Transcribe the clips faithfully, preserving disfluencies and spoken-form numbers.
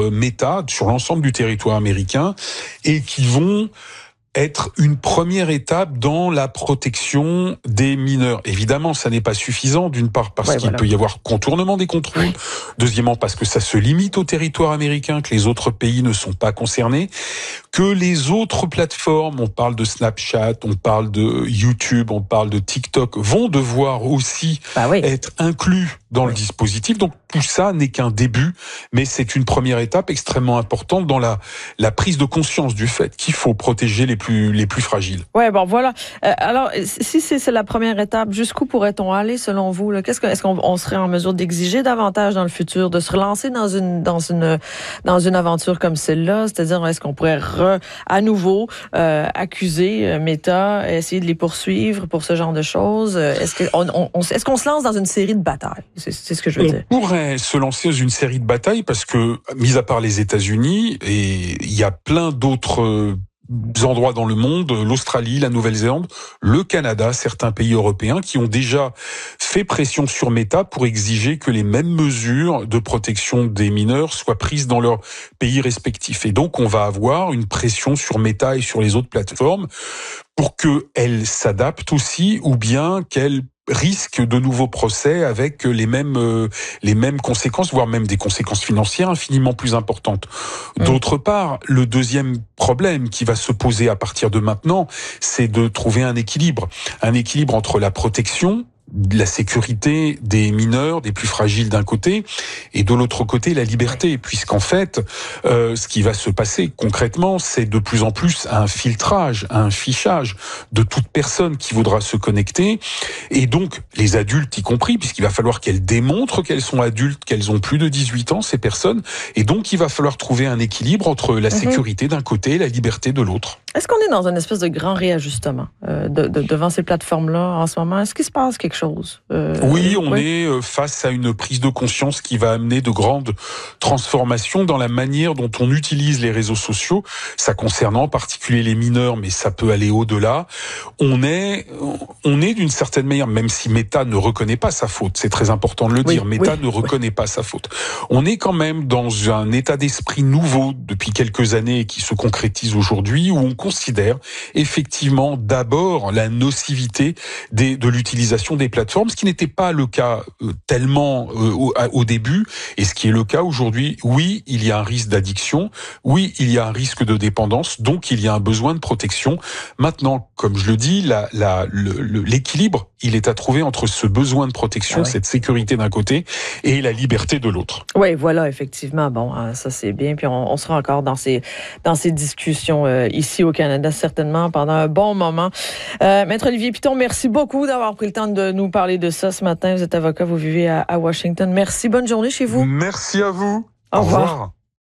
par Meta sur l'ensemble du territoire américain et qui vont être une première étape dans la protection des mineurs. Évidemment, ça n'est pas suffisant, d'une part parce ouais, qu'il voilà. peut y avoir contournement des contrôles, oui. deuxièmement parce que ça se limite au territoire américain, que les autres pays ne sont pas concernés, que les autres plateformes, on parle de Snapchat, on parle de YouTube, on parle de TikTok, vont devoir aussi bah oui. être inclus dans oui. le dispositif. Donc tout ça n'est qu'un début, mais c'est une première étape extrêmement importante dans la, la prise de conscience du fait qu'il faut protéger les plus, les plus fragiles. Oui, bon voilà. Euh, alors, si c'est, c'est la première étape, jusqu'où pourrait-on aller selon vous? Là? Qu'est-ce que, est-ce qu'on on serait en mesure d'exiger davantage dans le futur, de se relancer dans une, dans une, dans une aventure comme celle-là? C'est-à-dire, est-ce qu'on pourrait re, à nouveau euh, accuser euh, Meta, essayer de les poursuivre pour ce genre de choses? Est-ce, que, on, on, est-ce qu'on se lance dans une série de batailles? C'est, c'est ce que je veux on dire. Pourrait se lancer dans une série de batailles parce que, mis à part les États-Unis, et il y a plein d'autres endroits dans le monde, l'Australie, la Nouvelle-Zélande, le Canada, certains pays européens qui ont déjà fait pression sur Meta pour exiger que les mêmes mesures de protection des mineurs soient prises dans leurs pays respectifs. Et donc, on va avoir une pression sur Meta et sur les autres plateformes pour qu'elles s'adaptent aussi ou bien qu'elles risque de nouveaux procès avec les mêmes euh, les mêmes conséquences, voire même des conséquences financières infiniment plus importantes. Mmh. D'autre part, le deuxième problème qui va se poser à partir de maintenant, c'est de trouver un équilibre, un équilibre entre la protection, la sécurité des mineurs, des plus fragiles d'un côté, et de l'autre côté la liberté, puisqu'en fait, euh, ce qui va se passer concrètement, c'est de plus en plus un filtrage, un fichage de toute personne qui voudra se connecter, et donc les adultes y compris, puisqu'il va falloir qu'elles démontrent qu'elles sont adultes, qu'elles ont plus de dix-huit ans, ces personnes, et donc il va falloir trouver un équilibre entre la sécurité d'un côté et la liberté de l'autre. Est-ce qu'on est dans une espèce de grand réajustement euh, de, de, devant ces plateformes-là en ce moment? Est-ce qu'il se passe quelque chose? Euh, oui, on oui. est face à une prise de conscience qui va amener de grandes transformations dans la manière dont on utilise les réseaux sociaux. Ça concerne en particulier les mineurs, mais ça peut aller au-delà. On est, on est d'une certaine manière, même si Meta ne reconnaît pas sa faute, c'est très important de le oui, dire, Meta oui, ne reconnaît oui. pas sa faute. On est quand même dans un état d'esprit nouveau depuis quelques années et qui se concrétise aujourd'hui, où on considère effectivement d'abord la nocivité des, de l'utilisation des plateformes, ce qui n'était pas le cas euh, tellement euh, au, au début, et ce qui est le cas aujourd'hui. Oui, il y a un risque d'addiction, oui, il y a un risque de dépendance, donc il y a un besoin de protection. Maintenant, comme je le dis, la, la, le, le, l'équilibre, il est à trouver entre ce besoin de protection, ah ouais. cette sécurité d'un côté, et la liberté de l'autre. Oui, voilà, effectivement. Bon, ça c'est bien, puis on, on sera encore dans ces, dans ces discussions euh, ici au Canada, certainement, pendant un bon moment. Euh, Maître Olivier Piton, merci beaucoup d'avoir pris le temps de nous parler de ça ce matin. Vous êtes avocat, vous vivez à, à Washington. Merci, bonne journée chez vous. Merci à vous. Au, Au revoir. revoir.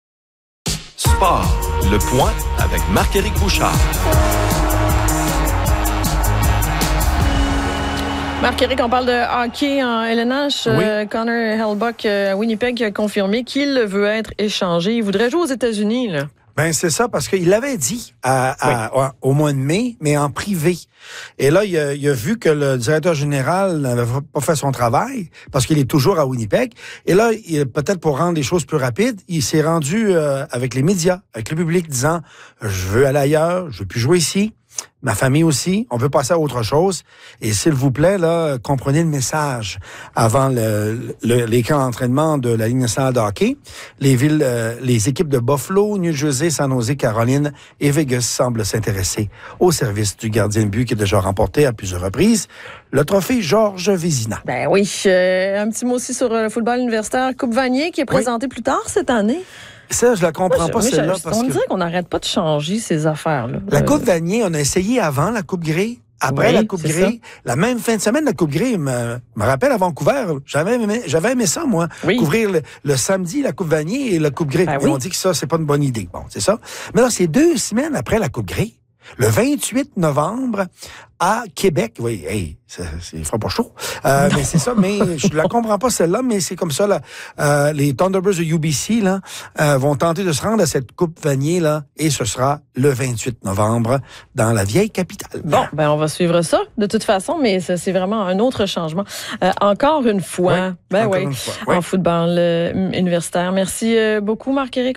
Sport, le point avec Marc-Éric Bouchard. Marc-Éric, on parle de hockey en L N H. Oui. Euh, Connor Hellebuyck à Winnipeg a confirmé qu'il veut être échangé. Il voudrait jouer aux États-Unis, là. Ben c'est ça, parce qu'il l'avait dit à, à, oui. à, au mois de mai, mais en privé. Et là, il a, il a vu que le directeur général n'avait pas fait son travail, parce qu'il est toujours à Winnipeg. Et là, il, peut-être pour rendre les choses plus rapides, il s'est rendu euh, avec les médias, avec le public, disant « Je veux aller ailleurs, je veux plus jouer ici. » Ma famille aussi, on veut passer à autre chose. Et s'il vous plaît, là, comprenez le message. Avant le, le, les camps d'entraînement de la Ligue nationale de hockey, les villes, euh, les équipes de Buffalo, New Jersey, San Jose, Caroline et Vegas semblent s'intéresser au service du gardien de but qui a déjà remporté à plusieurs reprises le trophée Georges Vézina. Ben oui, euh, un petit mot aussi sur le football universitaire. Coupe Vanier qui est présentée oui. plus tard cette année. Ça, je la comprends Moi, je, pas, oui, celle-là. Je, parce on que... dirait qu'on n'arrête pas de changer ces affaires-là. La Coupe Vanier, on a essayé avant la Coupe Grey. Après oui, la Coupe Grey, la même fin de semaine, la Coupe Grey, me, me rappelle à Vancouver, j'avais aimé, j'avais aimé ça, moi. Oui. Couvrir le, le samedi, la Coupe Vanier et la Coupe Grey. Ben oui. On dit que ça, c'est pas une bonne idée. Bon, c'est ça. Mais là, c'est deux semaines après la Coupe Grey. Le vingt-huit novembre, à Québec. Oui, hey, ça, c'est, il fera pas chaud. Euh, mais c'est ça, mais je la comprends pas celle-là, mais c'est comme ça, là. Euh, les Thunderbirds de U B C, là, euh, vont tenter de se rendre à cette Coupe Vanier, là, et ce sera le vingt-huit novembre dans la vieille capitale. Bon, ben, on va suivre ça, de toute façon, mais ça, c'est vraiment un autre changement. Euh, encore une fois, oui, ben oui, en football euh, universitaire. Merci euh, beaucoup, Marc-Éric.